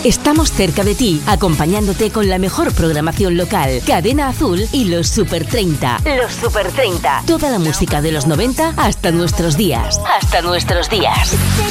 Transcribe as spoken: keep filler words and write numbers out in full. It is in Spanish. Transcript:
Estamos cerca de ti, acompañándote con la mejor programación local. Cadena Azul y los Super treinta. Los Super treinta. Toda la música de los noventa hasta nuestros días. Hasta nuestros días.